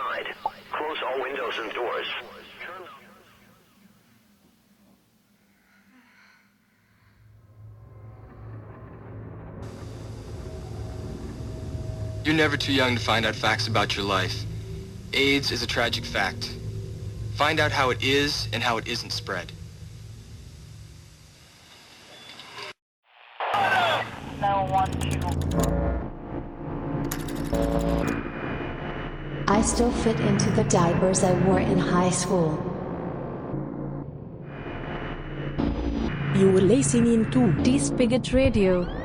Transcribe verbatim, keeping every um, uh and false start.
inside. Close all windows and doors. You're never too young to find out facts about your life. AIDS is a tragic fact. Find out how it is and how it isn't spread. nine one two. I still fit into the diapers I wore in high school. You're listening to D-Spigot Radio.